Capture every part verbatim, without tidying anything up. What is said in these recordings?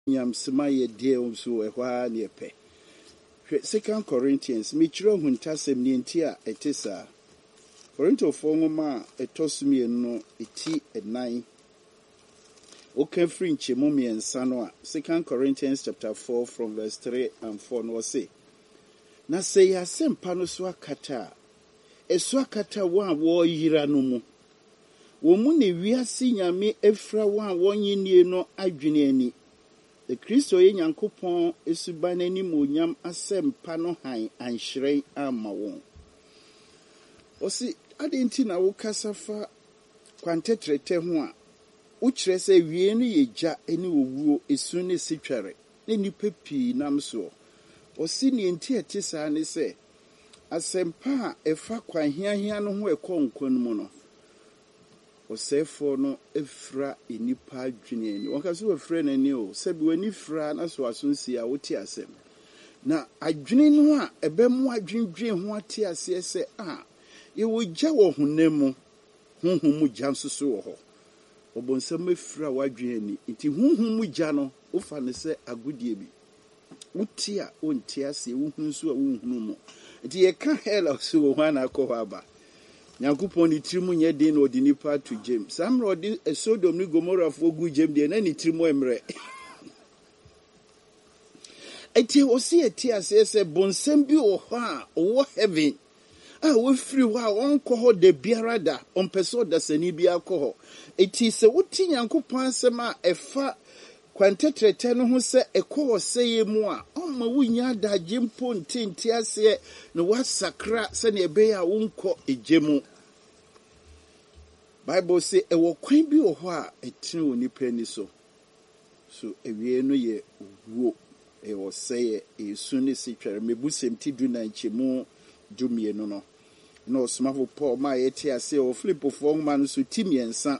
Yam Smaye dear so a while near pay. Second Corinthians, Mitro Huntasem Nientia etisa. Corinto Fongoma a toss me no a tea at nine. Okay, French, Mummy and Sanoa. Second Corinthians chapter four from verse three and four no say. Na say ya sem panoswa kata. Eswa kata wa wo yira no mu. Wo mu ne wiase nyame efra wa wonye nie no adwene ani. The Christo ye Nyankopon esubana ni monyam asem pa no han anhyrei ama won. Osi adenti na wo kasafa kwantetrete ho a wo kire se wie no ye gya eni owuo esu ne sitware ne nipa pii nam so. Osi ne enti ete saa ne se asempa a efa kwan hiahia no ho ekonkon mu no. Osefo no efra enipa adwene ni wonka so efra nani o sebi wani fra na so asonsi a wote asem na adwene no a ebemu adwendwen ho ate ase se a ye wo gya wo honam honhom mu gya nsoso wo ho obonsam efra wadwene ni nti honhom mu gya no wo fa ne se agodie bi wote a onte ase wo hunso a wo hunu mu nti ye ka hela so wo hwana akọ aba Nyankopon ni trimu nye den no di nipa to James. Sam rodi Sodom ni Gomorrah fo gu James de na ni trimu emre. Eti osi eti ase se bonsam bi o ho a o heaven. Ah we free wa on ko ho de biara da on peso da sani bi akọ. Eti se wuti Nyankopon asem a efa kwantetrete no ho se ekọ oseye mu a on ma wunya da jimpo ntenti ase no wasakra se ne ebe ya wonko ejemu. Bible say e wo kwan bi wo ho a etine woni pani so. So ewie no ye wuo e wo seye esu ne sitware mebusem ti du na nchemu dumie no no. No smafo Paul ma yeti ase o Filipo fo ngma no so timiensa.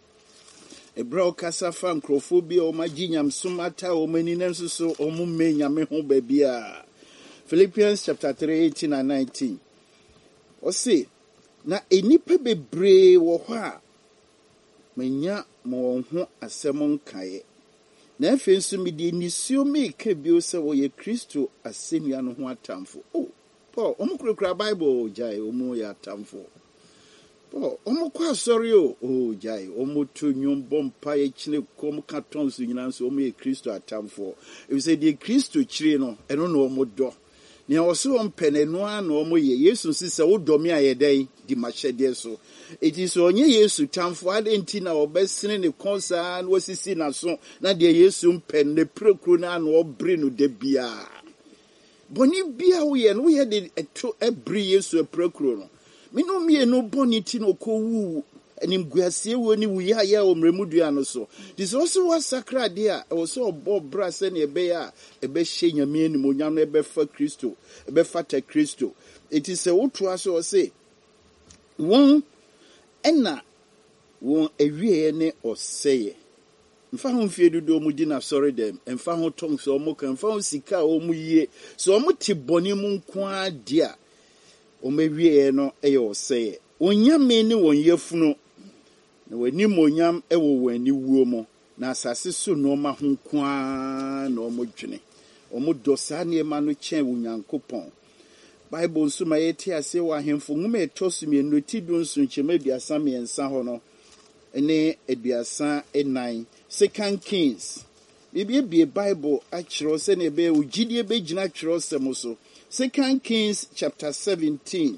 Ebra kasa fa nkrofobia o maginyam sumata o maninem so so o mu menyame ho ba bia. Philippians chapter three eighteen and nineteen. O say na enipa bebre wo ho a menya mo ho asem nkae na afi nso me di nisio me ka bio se wo ye Kristo asemia no ho atamfo. Oh Paul omukura Bible jai omu ya atamfo. Paul omukwa sorry o oh jai omuto nwom bompa ye kine kom katon so nyina nso omu ye Kristo atamfo. If say di Kristo kire no eno no omudo ne oso ompenenu a na omo ye Yesu sise wo domi ayedai di machede so eti so onye Yesu tamfo adenti na obesene ne konsa na wasisi na so na de Yesu mpen ne prekuru na na obre no de bia boni bia wo ye no ye de eto ebre Yesu prekuru no me no mie no boni ti no ko wu enim guasie wo ni wu ya ya omremudua no so this also was sacred there also obo brase ne ebe ya ebe hye nyame ni monyam no ebe fa Kristo ebe fata Kristo it is a wotu aso say won ena won ewie ne oseye mfa ho mfie dodo mu di na sorry dem mfa ho tong so mo kan mfa ho sika o mu yie so mo ti boni mu nko adia o mewie no eye oseye onyame ne won yefunu na wani monyam ewo wani wuo mo na asase so no ma ho nko a na o mo dwene o mo dosa ne ma no chen wo Nyankopon Bible nso ma yeti ase wa hemfo nwuma etosumie no ti du nso nchema aduasa miensa ho no ene aduasa enan Second Kings bibie bie Bible a kyerɛ sɛ ne be ugidie be gina kyerɛ sɛm so Second Kings chapter seventeen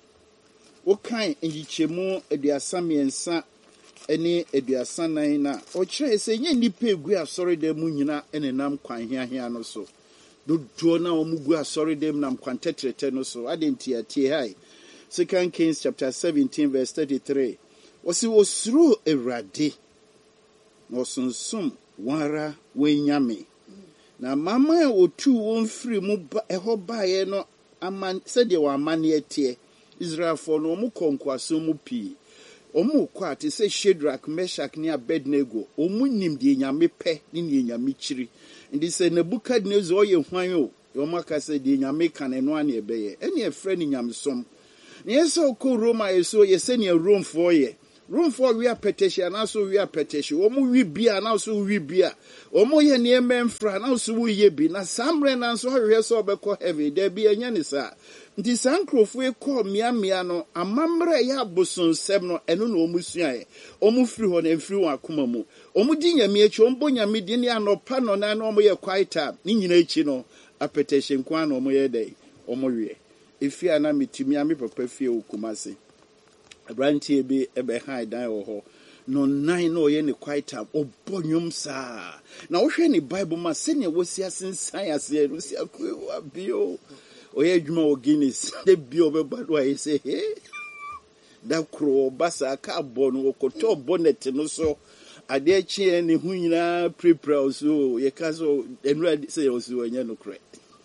wokan nyichemu aduasa miensa ene aduasa nan na o kyerɛ sɛ nye nipa egu asɔre da mu nyina ene nam kwan hiahia no so do do na omugu asɔre dem nam kwantetrete no so adenti atie hai Second Kings chapter seventeen verse thirty-three wasi osuru Ewurade no sonsum wara wenyame na mama otu won firi mu eho baaye no aman sɛ de wa amane atie Israel for no mu konkwaso mu pi omu kwa te sɛ Shadrach Meshach ne Abednego omu nim de nyame pɛ ne ne nyame kyiri ndi sɛ Nebukadnezar oye hwan o omu aka sɛ de nyame kan no ane ebeye ene efrɛ ne nyamesom ne yɛsɛ okɔ Roma yeso yɛsɛ ne Rome for ye room for we are petition and also we are petition. Omu we be and also we be. Omo ye near men fran also we be. Na samren and so we so be call heavy. There be a yanisa. Nti sankrofo e call mia mia no amamre ya boson sem no eno no omusuae. Omu firi ho na firi wa akoma mu. Omu di nyame echi ombo nyame di ne anopa no na no omo ye quiet ni nyina echi no a petition kwa no omo ye dey. Omo wie. Efi ana mitumi ami papa fie okumase. Abrantie bi ebe high dan wo ho no nine no ye ne quite up obonyum sa na wo hwe ne bible ma se ne wo sia sensan ase no sia kwa bio oye adwuma wo Guinness de bio be bado ayi se he da kro basa ka bo no koto bonnet no so ade achi ne hu nyina prepare so ye ka so enura se yo so anya no kre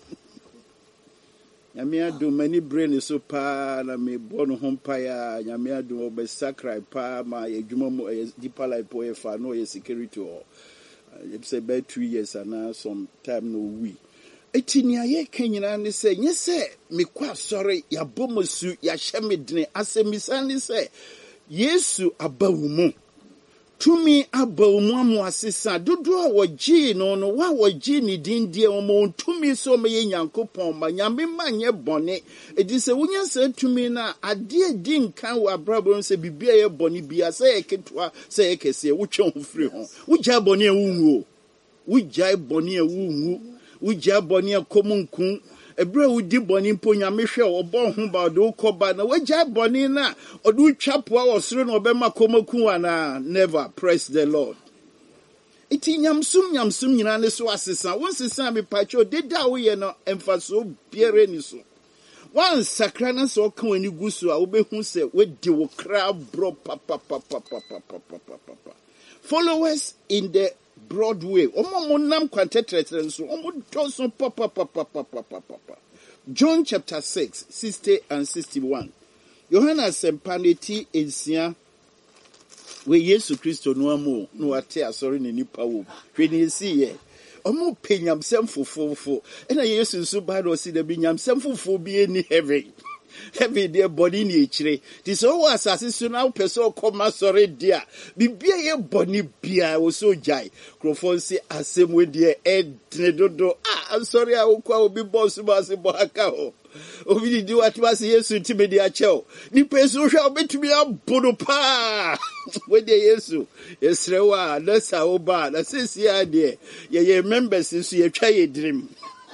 Nyame adu many brain so pa na me bono hompa ya nyame adu obe sakrai pa ma ye dwuma mo deeper life po e fa no ye security o e say be two years and some time no we etini aye kanyina ne say nye say me kwa sorry ya bomosu ya hyemedene asemisa ne say Yesu abawumu Tumi abawumu amu asisa dodo a wogi no no wa wogi ni dindie omo tumi so me Nyankopon ma nyame manye bone edi se wunya se tumi na ade di nkan wa brabo se bibia ye bone bia se eketwa se ekese wutwe ho firi ho wugya bone ewuwu wugya bone ewuwu wugya bone akomunkun Ebra wudi boni mpo nyame hwe obo ho ba do koba na wagya boni na odu twapoa osoro na obema komaku ana never praise the Lord. Iti nyamsum nyamsum nyina ne so asesa won sesa me pacho deda wo ye no emfaso biere ni so. Wan sakra na so kan wani gusu a obehu se wedi wo kra bro papa papa papa papa. Followers in the Broadway. Omo monam kwantetre nso. Omo doso papa papa papa papa. John chapter six, sixty and sixty-one. Yohana sempaneti ensia we Yesu Kristo no amu no ate asori ne nipa wo. Hwe ne si ye. Omo penyam sem fofofo. Ena Yesu nso ba do si da bi nyam sem fofo bi eni heaven. Heavy dear body ni chire. This all asase so now person come sorry dear. Bibia ye body bia wo so jai. Crofon say asem we dear ed dodo. Ah, I'm sorry I will kwa obi boss boss boaka ho. Obi di what was Yesu ntime dia cheo. Ni person hwa obetumi abodo pa. We de Yesu. Yesrewa na sa oba na sisi ade. Ye ye members so ye twa ye dream.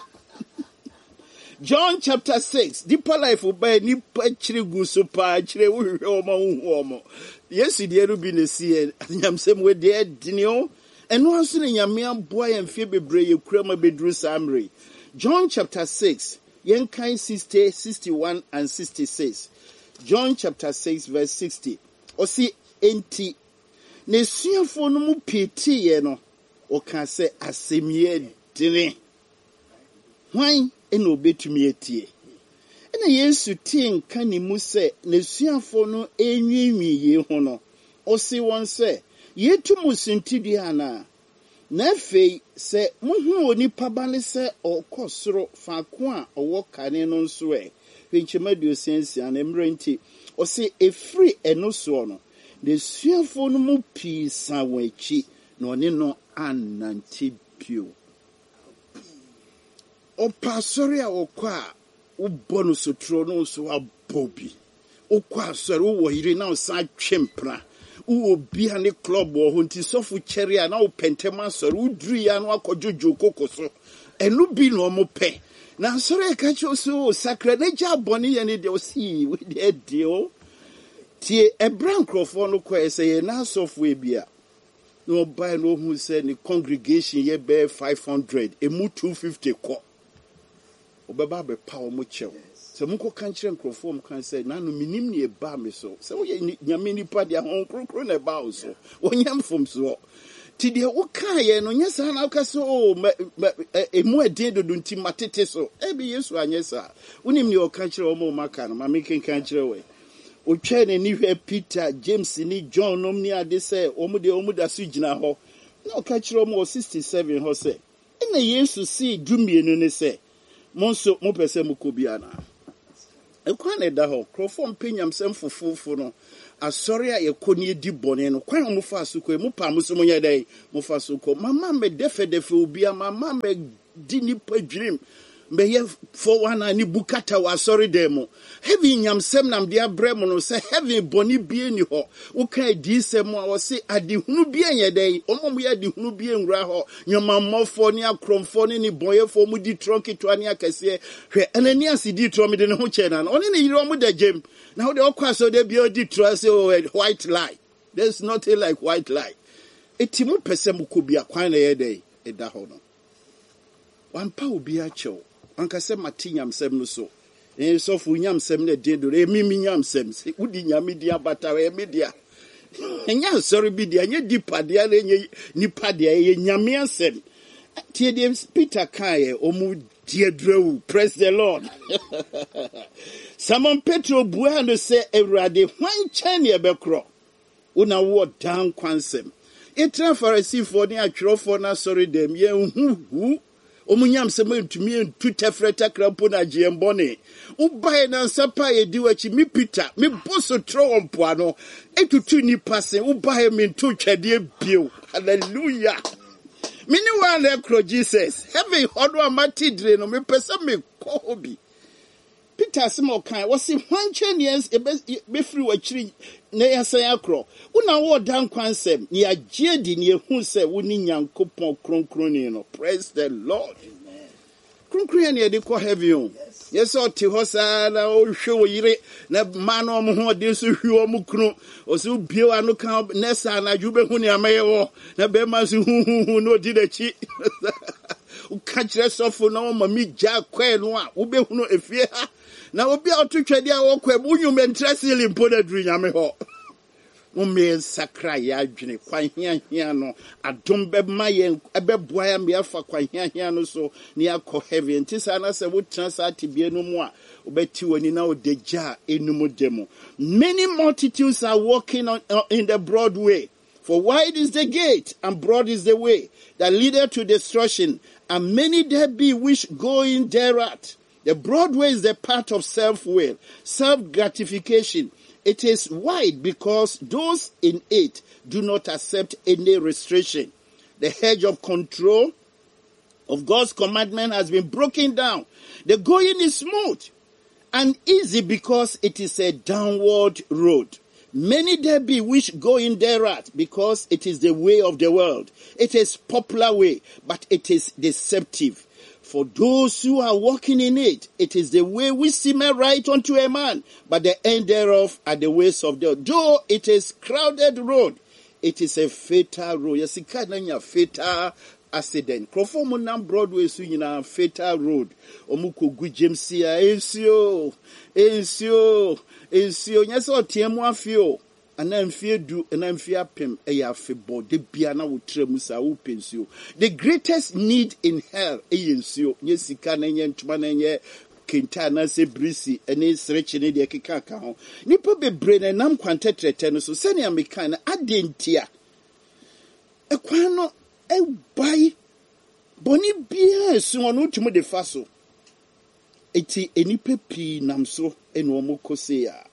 John chapter six, deeper life by nipa chiri gusu pa chiri wuhwe omo wuhu omo. Yesu die rubi ne sie nyamsem we de dinio eno anso ne nyame aboa ye mfie bebre ye kura ma bedru samre. John chapter six, yenkan sixty, sixty-one and sixty-six. John chapter six verse sixty. Osi enti ne suafo no mu peti ye no o ka se asemie dine. Hwan eno betumi etie ena Yesu tie nka ni mu se nesuafo no enwiinwi ye ho no osi won se yetu musintidi ana na fei se muhu oni pabane se okosoro faako a owo kane no nso e hwenchemadio sensia na mrenti osi efri eno so no nesuafo no mu pii sawachi na oni no ananti pio o pasori a okwa wo bonu sotro no so abobi okwa sori wo yire na sa twempra wo bia ne club wo ho nti sofu chere a na wo pentema sori wo duru ya no akojojo kokoso enu bi no mo pe na sori ka cho so sakra na ja boni ye ne de o si we de dio tie ebran crofo no kwa ese ye na sofu e bia no buy no hu say ni congregation ye be five hundred emu two fifty ko obeba be pa o mo chew se munko kan kire nkrofo mo kan say nanu minim ne e ba me so se wo nyame nipa dia hon krokro na ba o so wonyam fom so ti de wo kan ye no nyesa na ka so o emu adin dodo nti matete so e bi Yesu anyesa wonim ne o kan kire o mo maka no ma me kan kan kire we o twa ne ni hwe Peter James ni John nom ni ade say o mu de o mu da so gina ho na o kan kire o mo sixty-seven ho say ina Yesu si dumienu ne say monso mo pese mo kobiana ekwa na da ho krofo mpenyam sem fofofo no asori a yekoni di bone no kwan mo fa so ko mu pa mo so mo yedai mo fa so ko mama me defe defe obi mama me di ni padwrim me ye for one ani bukata wa asori demo heavy nyamsem nam dia brem no se heavy bone bie ni ho wo kan di sem a wo se adehunu bie yedai omo mo ye adehunu bie nwura ho nyomammofo ni akromfo ni ni boyefo mu di tronki to ani akase hwe enani asidi tro me de ne ho che na oni ne yiro mo da gem now the okwa so they be di trust white lie. There's nothing like white lie. Etimu pese mu ko bia kwan na ye dey e da ho no. Wan pa obi a chew. Anka se matinyam sem no so. E so fu nyam sem na de do e mi mi nyam sem. Se udi nyame dia bata we media. Enya sorry bi dia nye dipa dia na nye nipa dia ye nyame asem. Tie dem Peter Kaye omu Diedrew, praise the Lord. Simon Petro buano say Erade, one China becro. Una wo down kwansem. Etra Pharisee for the acrofona sorry them ye who who Omunyam semen to me and two tefreta crampona giambone. Ubaye na sapa ye diwachi mi Peter, mi boso tro on poano. Etu tu ni passe, ubaye min tu chadie bio. Hallelujah. Mini one lecro Jesus. Heavy hodwa matidre no me pesa me kohobi. Peter Simo kan was in one chain years be free wa chiri na yasan akro. Una wo dan kwansem ni agedi ni ehun se woni nyankopon kronkron no. Praise the Lord. Amen. Kronkron ni de ko heavy on. Yes o ti hosa na o hwe wo yire na ma no mo ho de so hwe o mu kru o so bio anu kan nesa na jube hu ni amaye wo na be ma so hu hu hu no di dachi u ka kire sofo na o mami ja kwa no a wo be hu no efie ha na obi a to twede a wo kwa bu nyum interest limpo na dru nyame ho Ume sakra ya adwene kwa hia hia no adom be maye ebeboa ya me afa kwa hia hia no so ni akọ heavy ntisa na se wo transa tibie no mu a obeti woni na odeja enum demo. Many multitudes are walking on uh, in the broad way, for wide is the gate and broad is the way that leadeth to destruction, and many there be which go in thereat. The broad way is the path of self-will, self-gratification. It is wide because those in it do not accept any restriction. The hedge of control of God's commandment has been broken down. The going is smooth and easy because it is a downward road. Many there be which go in thereat because it is the way of the world. It is popular way, but it is deceptive. For those who are walking in it, it is the way which seemeth right unto a man, but the end thereof are the ways of the. Though it is crowded road, it is a fatal road. Yes, it can't be a fatal accident. Krofomo nam Broadway so yina fatal road. Omuko gu James ya ensio, ensio, ensio. Nyeso tiemu afio. Anamfie du anamfie apem eya febo de bia na wotremu sa wo pensio. The greatest need in hell eyensio nye sika na nye ntuma na nye kenta na se brisi ene sreche ne de keka ka ho nipa bebre na nam kwantetrete no so sene ameka na adentia ekwan no ebai boni bia esu ono tumu de faso eti enipa pi nam so eno omokose ya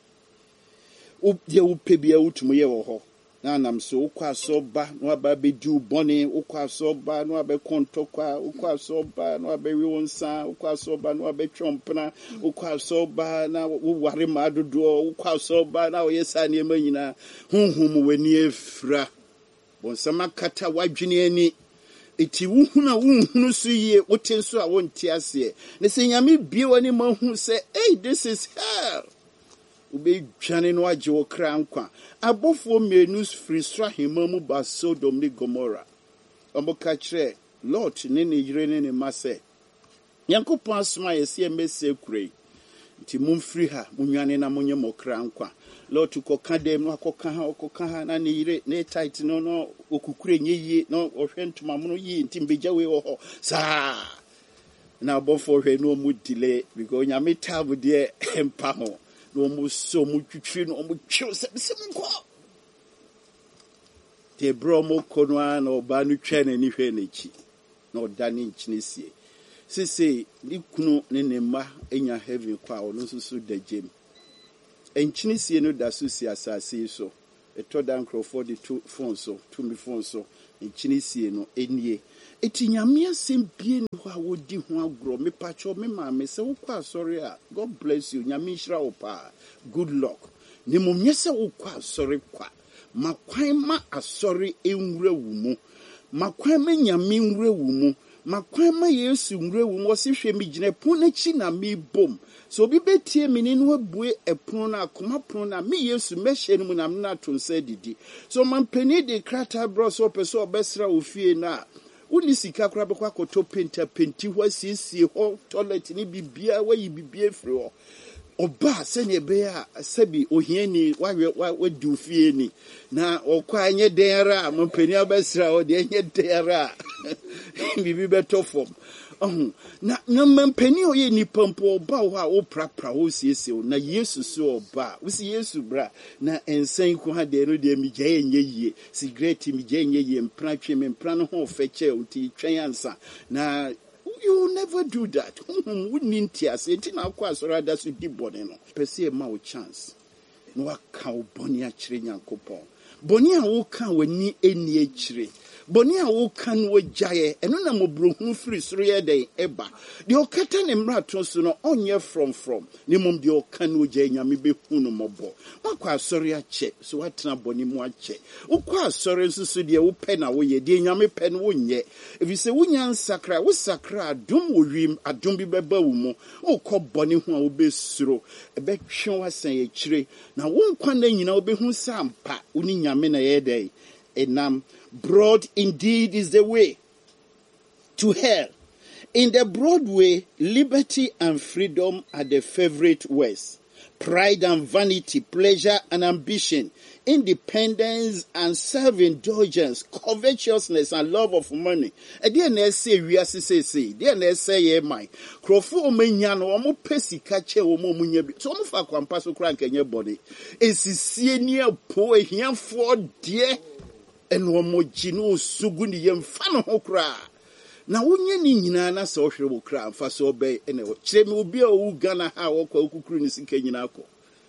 Ubye upebia utumuye woho. Na nam so ukwa soba no ababe du boni ukwa soba no abe kontokwa ukwa soba no abe wonsa ukwa soba no abe chompna ukwa soba na uware madodo ukwa soba na oyesa ne manyina hunhum weni efra bonsama kata wadwene ani eti wuhuna wuhunu so ye wotenso a wonte ase ne se nyame bie wani mahu se hey this is hell ube jane no agye wo kra nkwa abofo menu free sra hemamu ba Sodom ni Gomorrah omoka kire Lot ne ne yire ne ne mase Yankopon asoma yesi emese kure nti mumfiri ha munwane na munye mokra nkwa Lot koka dem no akoka ha okoka ha na ne yire ne tight no no okukure nyeye no ohwe ntoma muno yi nti mbeja we wo ho sa na abofo hwe no mu delay because nyame tabu de empa ho no mu so mu twitwi no mu twiw se se nko te bro mo konwa na oba no twa na ni hwe na chi na oda ni nchinesie sese ni kunu ne ne ma enya heaven kwa ono susu da jem enchini sie no da so si asase so eto da nkrofo de to phone so to me phone so enchini sie no enie eti nyame asem bie no ho a wodi ho agro me pacho me ma me se wo kwa sorry a God bless you nyame hira wo pa good luck ni mo nyese wo kwa sorry kwa makwan ma asori enwura wu mu makwan ma nyame nwura wu mu makwan ma Yesu nwura wu mu se hwe mi gina pon na chi na mi bom so obi betie mi ni no abue epon na akoma pon na mi Yesu mehye no mu na na tonsa didi so man pani de krata bro so peso obesra ofie na uni sika kura bekwa koto penta penti ho siesie ho toilet ni bibia wayi bibia firi ho oba se ne be a sabi ohiani wa wa du fie ni na okwa anye denra mo pani abesra o de anye denra bibi beto fom oh na nyam pani o ye ni pampo oba ho a o prapra o siesie na Yesu so oba wo si Yesu bra na ensan ku ha de no de mi gye enye yie cigarette mi gye enye yie mpra twe me mpra no ho feche o ti twen ansa na you will never do that. We need tears. It's not quite so rather to deep body. No, perceive my chance. No, I can't bonia children coupon. Bonia will come when ni any tree. Bonia will come with jay, and no more broken free three day eba. The Okatan and Ratos no on your from from. Nimum the Okan with jay, maybe uno mobo. Aqua sorry a check, so what na bonimo check. Uqua sorry so dear open away, dear yammy pen won ye. If you say Winyan Sacra, what Sacra, doom will rim, a dumbi bebaumo, or call bonny who will be through. A beck show us say a tree. Now won't one day you know be who some pat, uning yamina a day. And um, broad indeed is the way to hell. In the broad way, liberty and freedom are the favorite words. Pride and vanity, pleasure and ambition, independence and self-indulgence, covetousness and love of money. And then they say, we are say, say, then they say, yeah, my. Crofo menyano, omo pesi kache, omo munyebi. So omo fa kwa mpaso krank enye body. Esi sienia po, e hiyan for dear. And one more gino suguni yem fan ho kra. Na wonye ni nyina na se ohwere wo kra fa so obey ene wo kire me obi a wo Ghana ha wo kwa okukuru ni sika nyina akọ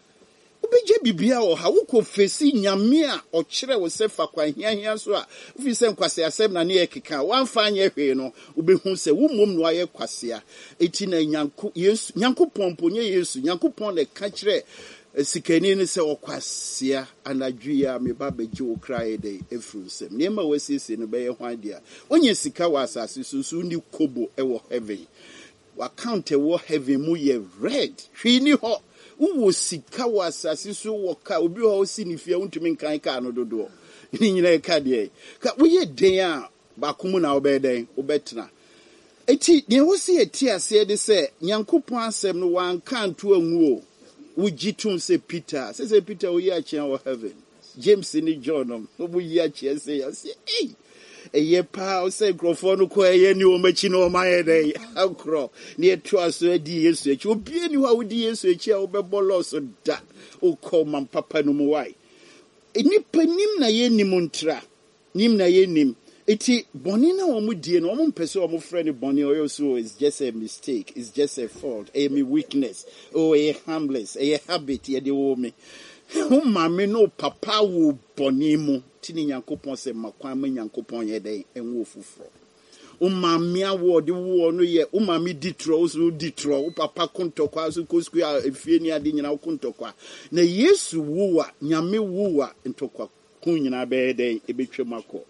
obeje bibia wo ha wo ko fesi nyame a o kire wo se fa kwa hiahia so a ofi se nkwase asem na ne ekeka wan fa anye hwe no obehu se wo mom no aye kwase a eti na nyanko Yesu nyanko pompo nye Yesu nyanko pon de ka kire sikani ni se okwasea anadwia me ba beje wo krae de efrusem niema wasisi no be ye hwan dia onye sika wa asase susu ni kobo e wo heaven wa count e wo heaven mu ye red hwini ho wo sika wa asase su wo ka obi ho si ni fie untumi nkan ka no dodo ni nyina e ka de ka wo ye den a ba komu na wo be den wo betena eti ne wo si eti ase de se nyankopon asem no wan kan to anwu Ujitum say Peter, say say Peter we are in our heaven. James and John, we are say say hey. A year pa say Grofonu ko ye ni o machi no my day. How cro near to us so di yesu echi obi eni wa wodi yesu echi a obebolo so da. O call man papa no mo wai. Enipa nim na ye nim ntra. Nim na ye nim. Iti boni na omu die no omu mpese omu friend boni oyo so is just a mistake, it's just a fault, a me weakness, oh a harmless, a habit ye de wo me. Ho mame no papa wo boni mu tini Nyankopon se makwan me Nyankopon ye den enwo fufuro. O mame awo de wo no ye, o mame ditro so ditro, o papa kontokwa so kosku a efie ni ade nyina kontokwa. Na Yesu wo a nyame wo a ntokwa kun nyina be den ebetwem akọ.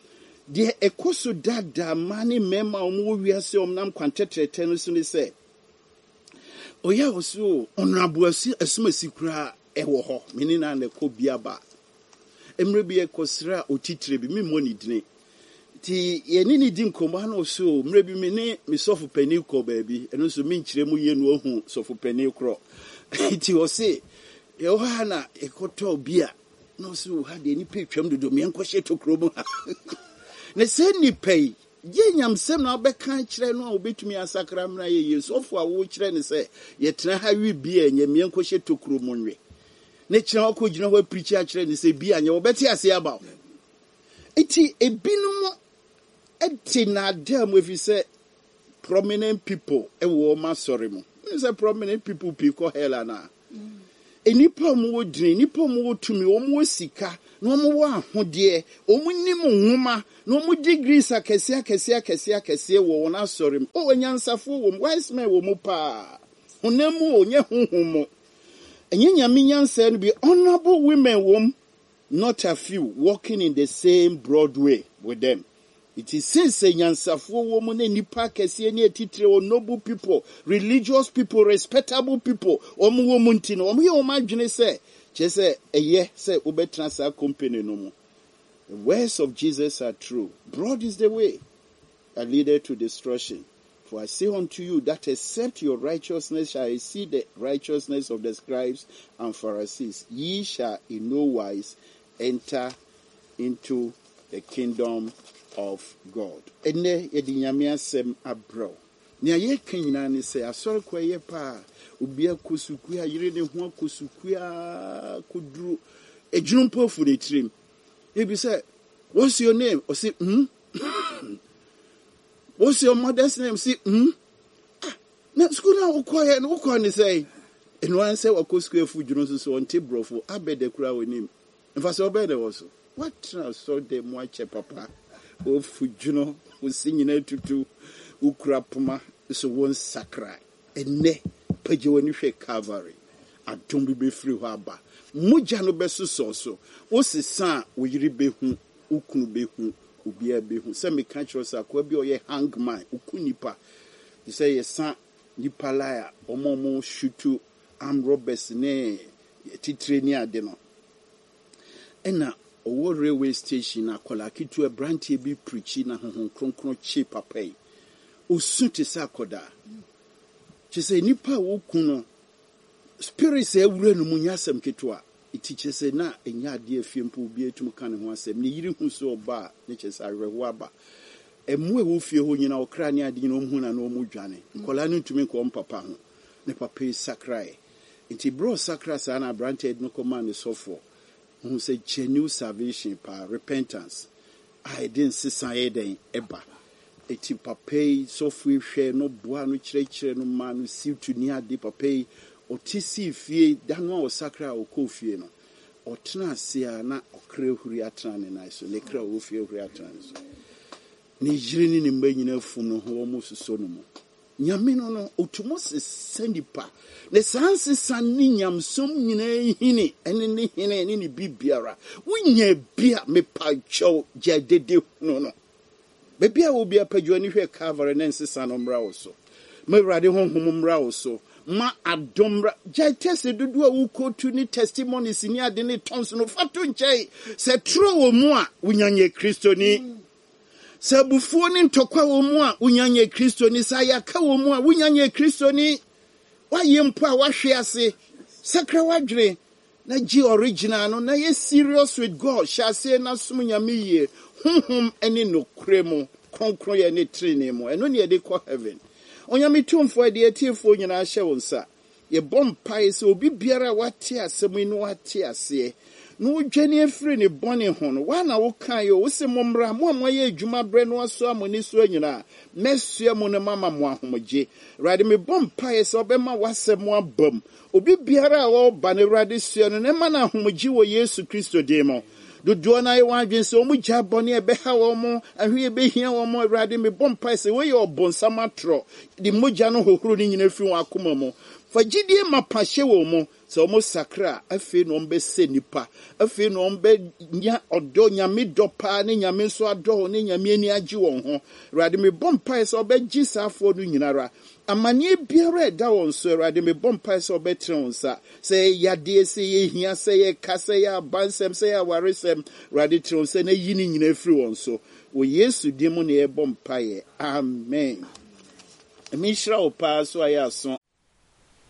De ekoso dada mani mema omu wiase omnam kwantetrete no so ni se oya oso honorable asumasi kura ewo ho meni na na ko biaba emre bi ekosra otitire bi mi moni dine ti ye ni ni din komba na oso mre bi meni mi sofu pani ko ba bi eno so mi nkire mu ye no ohu sofu pani kro ti o se ye o ha na ekoto bia no so ha de ni pe twam dodo mi enko hye to kro mu ne se ni pay ye nyamsem na obeka kire no obetumi asakra mra ye Yesu ofo a wo kire ne se ye tena ha wi bia nyame enko hye to kro mu nwe ne kire okọ gina ho preach a kire ne se bia nya obeti ase aba eti ebinum eti na dem if you say prominent people e wo ma sorry mo you say prominent people people hell na enipa mu wo dini nipa mu wo tumi wo mu sika no mu wo ahode o mu nim nhoma no mu degrees akese akese akese akese wo wona sorry o wanyansafo wo wise men wo mu pa honemu onye honhomo enye nyame nyansa no be honorable women wo, not a few, walking in the same broad way with them. It is since a nyansafo wo mu ne nipa kese ne atitre o noble people, religious people, respectable people, omu wo mu ntino omu ye o madwene se chese eye se obetra sa company no mu. The words of Jesus are true. Broad is the way that leadeth to destruction. For I say unto you that except your righteousness shall see the righteousness of the scribes and Pharisees, ye shall in no wise enter into the kingdom of God. Ene yedi nyame asem abro. Nia ye kanyina ne se asore kwaye pa obi akosuku ayire ne ho akosuku a koduru ejunumpo fu ne trim. Ebi say, what's your name? Or say, hmm? What's your mother's name? Say, hmm? Ah, na school na ukwaye na ukwane say. And one say wakosuku fu jununso so on tibrofo abede kura wonim. Mfa so obede woso. What na so de mo ache papa. O fujuno o sinyina tutu ukura puma so won sakra. Ene page woni hwe Calvary. Adom bi be free ho aba. Moja no beso so so. O sesa o yiri behu, ukunu behu, ubia behu. Se me kan chiro sa kwa bi o ye hangman, ukunipa. You say ye san nipa laya omomo shutu am robbers ne titre ni ade no. Ena owo railway station akola kitu e brantie bi preachi na honhon kronkron chi papai. Osunte sa koda. Che say nipa wo kuno spirit say wure no munyasem ketwa. Iti che say na enya ade afiempo bi etum kan ho asem ne yiri hu so oba ne che say arewo aba. Emu e wo fie ho nyina okra ne ade no hu na no mu dwane. Kola no ntumi ko papa ho. Ne papa sakrae. Iti bro sakra sa na brantie no command so for. Who say genuine salvation pa repentance. I didn't see sayeden eba. Eti papai so free share no boa no chire chire no ma no siw to ni ade papai otisi fie danwa o sakra o kofie no. Otena sia na okre huri atran ne na so ne kra o fie huri atran so. Ni jire ni ne mba nyina fum no ho mo suso no mo. Nyame no no otumo se sendipa ne sanse san ni nyamsom nyina hini ene ne hini ene ne bibiara wunya bia me pacho jadede no no be bia wo bia padwo ni hwe Calvary ne nsesa no mra wo so me wrade honhom mra wo so ma adomra jatese dodo a wo kotu ni testimonies ni ade ne tons no fato nchei se tro wo mu a wunyanye Kristo ni sabufuo ni ntokwa wo mu a wunyanye Kristo ni sayaka wo mu a wunyanye Kristo ni waye mpo a wahwe ase sakra wadwere na gi original no na ye serious with God sha say na sum nyame ye honhom ene no kremo konkron ye ne trine mo eno ne ye de ko heaven onyame tumfo de atiefo nyina hye wonsa ye bom pai se obi biara wate asem ni wate ase no dwane afiri ne bone ho no wa na wo kan yo wo se momra mo amoye adwuma bre no aso amoni so anyina mesua mo ne mama mo ahomje rade me bom pae se obema wasem abam obi biara a wo ba ne rade sua no ne ma na ahomje wo Yesu Kristo de mo dodo na ye wadwen se omu gya bone ebe ha wo mo ahwe ebe hia wo mo rade me bom pae se we ye obonsama tro di mogya no hohoro ni nyina fi wo akoma mo fagidie mapahye wo mo so mo sakra afi no mbe se nipa afi no mbe nya odo nyame dopa ne nyame so ado ne nyame ani agi won ho rade me bompa so obegi safo no nyinara amane biara da won so rade me bompa so obetre won sa se yade se ye hia se ye kase ya bansem se ya waresem rade tre won se na yini nyina afri won so wo Yesu dim ne e bompa ye amen. Mishra opa so aya so